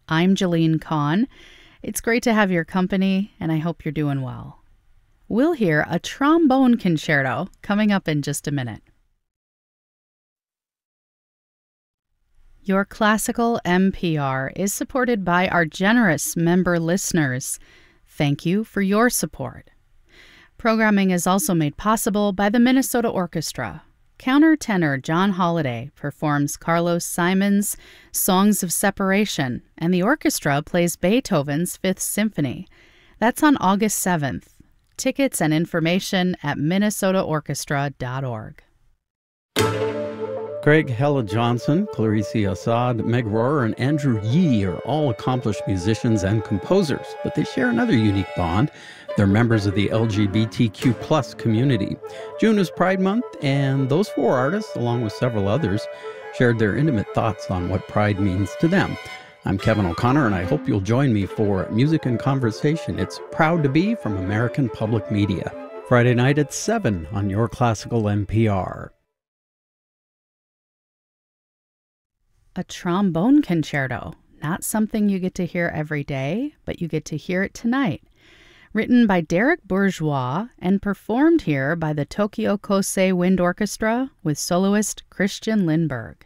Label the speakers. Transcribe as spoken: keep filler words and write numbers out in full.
Speaker 1: I'm Jolene Kahn. It's great to have your company, and I hope you're doing well. We'll hear a trombone concerto coming up in just a minute. Your Classical N P R is supported by our generous member listeners. Thank you for your support. Programming is also made possible by the Minnesota Orchestra. Countertenor John Holliday performs Carlos Simon's Songs of Separation, and the orchestra plays Beethoven's Fifth Symphony. That's on August seventh. Tickets and information at minnesota orchestra dot org.
Speaker 2: Craig Hella Johnson, Clarice Assad, Meg Rohrer, and Andrew Yee are all accomplished musicians and composers, but they share another unique bond. They're members of the L G B T Q plus community. June is Pride Month, and those four artists, along with several others, shared their intimate thoughts on what Pride means to them. I'm Kevin O'Connor, and I hope you'll join me for Music and Conversation. It's Proud to Be from American Public Media. Friday night at seven on Your Classical N P R.
Speaker 1: A trombone concerto, not something you get to hear every day, but you get to hear it tonight. Written by Derek Bourgeois and performed here by the Tokyo Kosei Wind Orchestra with soloist Christian Lindberg.